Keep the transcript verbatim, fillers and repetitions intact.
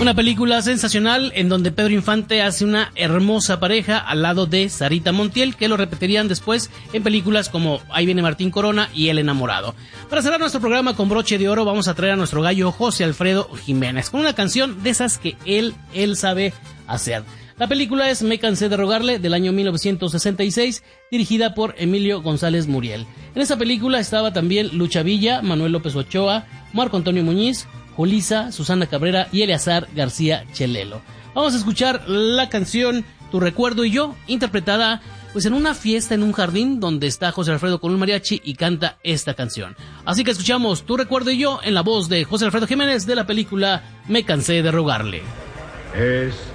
Una película sensacional en donde Pedro Infante hace una hermosa pareja al lado de Sarita Montiel, que lo repetirían después en películas como Ahí viene Martín Corona y El enamorado. Para cerrar nuestro programa con broche de oro, vamos a traer a nuestro gallo José Alfredo Jiménez con una canción de esas que él, él sabe hacer. La película es Me cansé de rogarle, del año mil novecientos sesenta y seis, dirigida por Emilio González Muriel. En esa película estaba también Lucha Villa, Manuel López Ochoa, Marco Antonio Muñiz, Julisa, Susana Cabrera y Eleazar García Chelelo. Vamos a escuchar la canción Tu recuerdo y yo, interpretada pues en una fiesta en un jardín donde está José Alfredo con un mariachi y canta esta canción. Así que escuchamos Tu recuerdo y yo en la voz de José Alfredo Jiménez de la película Me cansé de rogarle. Es